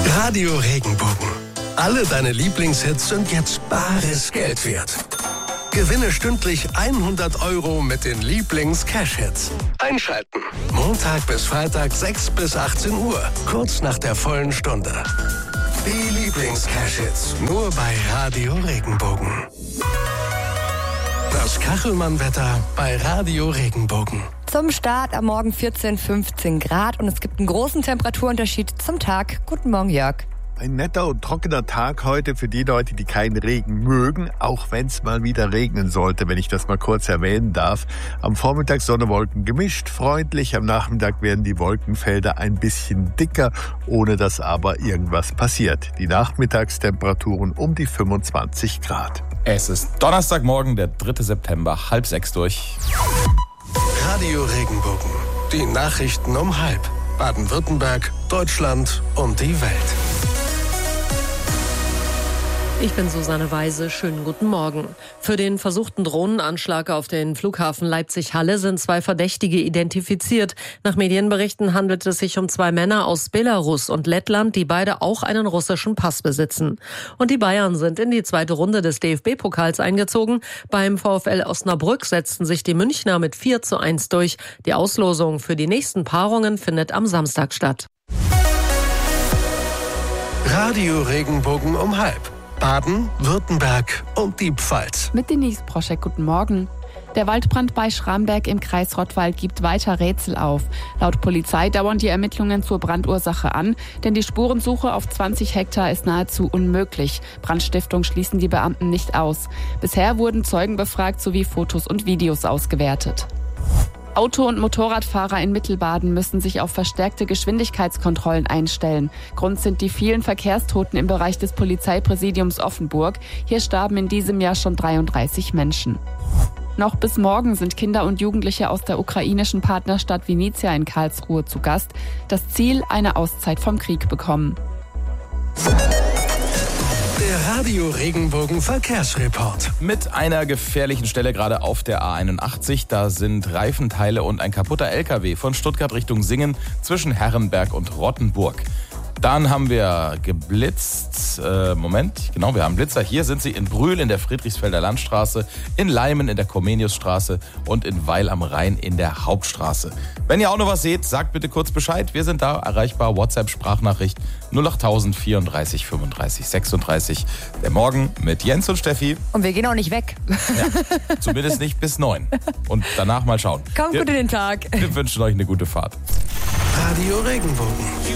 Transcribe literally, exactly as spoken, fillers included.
Radio Regenbogen. Alle deine Lieblingshits sind jetzt bares Geld wert. Gewinne stündlich hundert Euro mit den Lieblings-Cash-Hits. Einschalten. Montag bis Freitag sechs bis achtzehn Uhr. Kurz nach der vollen Stunde. Die Lieblings-Cash-Hits. Nur bei Radio Regenbogen. Das Kachelmann-Wetter bei Radio Regenbogen. Zum Start am Morgen vierzehn, fünfzehn Grad und es gibt einen großen Temperaturunterschied zum Tag. Guten Morgen, Jörg. Ein netter und trockener Tag heute für die Leute, die keinen Regen mögen, auch wenn es mal wieder regnen sollte, wenn ich das mal kurz erwähnen darf. Am Vormittag Sonne, Wolken gemischt, freundlich. Am Nachmittag werden die Wolkenfelder ein bisschen dicker, ohne dass aber irgendwas passiert. Die Nachmittagstemperaturen um die fünfundzwanzig Grad. Es ist Donnerstagmorgen, der dritte September, halb sechs durch. Radio Regenbogen. Die Nachrichten um halb. Baden-Württemberg, Deutschland und die Welt. Ich bin Susanne Weise. Schönen guten Morgen. Für den versuchten Drohnenanschlag auf den Flughafen Leipzig-Halle sind zwei Verdächtige identifiziert. Nach Medienberichten handelt es sich um zwei Männer aus Belarus und Lettland, die beide auch einen russischen Pass besitzen. Und die Bayern sind in die zweite Runde des D F B-Pokals eingezogen. Beim VfL Osnabrück setzten sich die Münchner mit vier zu eins durch. Die Auslosung für die nächsten Paarungen findet am Samstag statt. Radio Regenbogen um halb. Baden, Württemberg und die Pfalz. Mit Denise Proschek, guten Morgen. Der Waldbrand bei Schramberg im Kreis Rottweil gibt weiter Rätsel auf. Laut Polizei dauern die Ermittlungen zur Brandursache an, denn die Spurensuche auf zwanzig Hektar ist nahezu unmöglich. Brandstiftung schließen die Beamten nicht aus. Bisher wurden Zeugen befragt sowie Fotos und Videos ausgewertet. Auto- und Motorradfahrer in Mittelbaden müssen sich auf verstärkte Geschwindigkeitskontrollen einstellen. Grund sind die vielen Verkehrstoten im Bereich des Polizeipräsidiums Offenburg. Hier starben in diesem Jahr schon dreiunddreißig Menschen. Noch bis morgen sind Kinder und Jugendliche aus der ukrainischen Partnerstadt Vinnytsia in Karlsruhe zu Gast. Das Ziel, eine Auszeit vom Krieg bekommen. Der Radio Regenbogen Verkehrsreport. Mit einer gefährlichen Stelle gerade auf der A einundachtzig. Da sind Reifenteile und ein kaputter L K W von Stuttgart Richtung Singen zwischen Herrenberg und Rottenburg. Dann haben wir geblitzt, äh, Moment, genau, wir haben Blitzer. Hier sind sie in Brühl in der Friedrichsfelder Landstraße, in Leimen in der Comeniusstraße und in Weil am Rhein in der Hauptstraße. Wenn ihr auch noch was seht, sagt bitte kurz Bescheid. Wir sind da erreichbar, WhatsApp-Sprachnachricht null acht vierunddreißig fünfunddreißig sechsunddreißig. Der Morgen mit Jens und Steffi. Und wir gehen auch nicht weg. Ja, zumindest nicht bis neun. Und danach mal schauen. Kommt gut in den Tag. Wir wünschen euch eine gute Fahrt. Radio Regenbogen.